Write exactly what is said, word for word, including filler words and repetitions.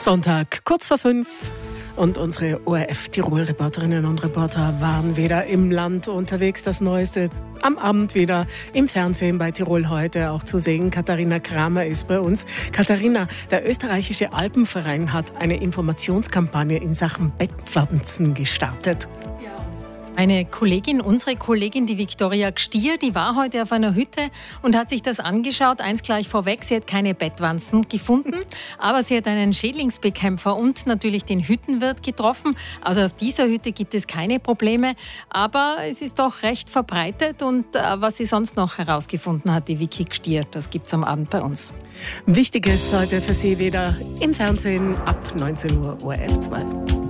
Sonntag, kurz vor fünf. Und unsere O R F-Tirol-Reporterinnen und Reporter waren wieder im Land unterwegs. Das Neueste am Abend wieder im Fernsehen bei Tirol heute auch zu sehen. Katharina Kramer ist bei uns. Katharina, der österreichische Alpenverein hat eine Informationskampagne in Sachen Bettwanzen gestartet. Eine Kollegin, unsere Kollegin, die Viktoria Gstier, die war heute auf einer Hütte und hat sich das angeschaut. Eins gleich vorweg, sie hat keine Bettwanzen gefunden, aber sie hat einen Schädlingsbekämpfer und natürlich den Hüttenwirt getroffen. Also auf dieser Hütte gibt es keine Probleme, aber es ist doch recht verbreitet. Und äh, was sie sonst noch herausgefunden hat, die Viki Gstier, das gibt es am Abend bei uns. Wichtiges heute für Sie wieder im Fernsehen ab neunzehn Uhr O R F zwei.